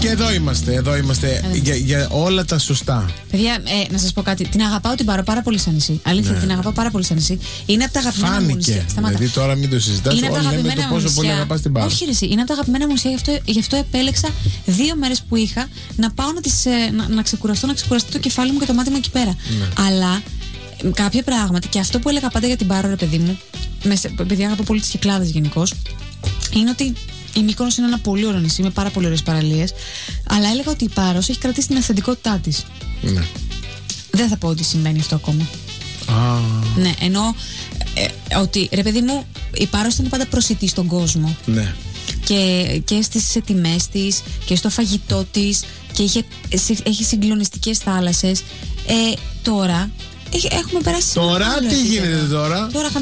εδώ είμαστε για όλα τα σωστά. Παιδιά, να σας πω κάτι. Την αγαπάω την Πάρο πάρα πολύ σαν νησί. Αλήθεια, την αγαπάω πάρα πολύ σαν νησί. Είναι από τα αγαπημένα μου νησιά. Δηλαδή τώρα μην το συζητάς. Όλοι λέμε το πόσο πολύ αγαπάς την Πάρο. Όχι, ρε, είναι από τα αγαπημένα μου νησιά. Γι' αυτό επέλεξα 2 μέρες που είχα να πάω να ξεκουραστώ το κεφάλι μου και το μάτι μου εκεί πέρα. Αλλά κάποια πράγματα, και αυτό που έλεγα πάντα για την Πάρο, ρε παιδί μου, επειδή αγαπώ πολύ τις Κυκλάδες γενικώς, είναι ότι η Μύκονος είναι ένα πολύ ωραίο νησί με πάρα πολύ ωραίες παραλίες. Αλλά έλεγα ότι η Πάρος έχει κρατήσει την αυθεντικότητά της. Ναι. Δεν θα πω ότι συμβαίνει αυτό ακόμα. Ναι, ενώ ότι ρε παιδί μου, η Πάρος ήταν πάντα προσιτή στον κόσμο. Ναι. Και στις τιμές της και στο φαγητό της, και έχει συγκλονιστικές θάλασσες. Τώρα έχουμε περάσει. Τώρα τι γίνεται τώρα?